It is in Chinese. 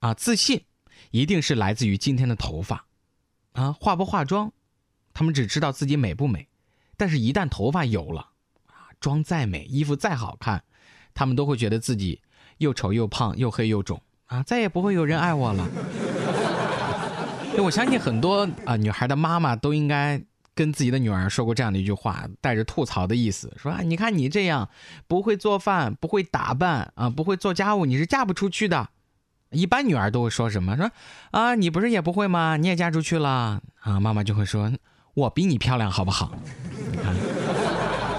自信一定是来自于今天的头发化不化妆，他们只知道自己美不美，但是一旦头发有了妆再美，衣服再好看，他们都会觉得自己又丑又胖又黑又肿再也不会有人爱我了。我相信很多女孩的妈妈都应该跟自己的女儿说过这样的一句话，带着吐槽的意思，说你看你这样不会做饭，不会打扮不会做家务，你是嫁不出去的。一般女儿都会说什么，说你不是也不会吗？你也嫁出去了妈妈就会说，我比你漂亮好不好？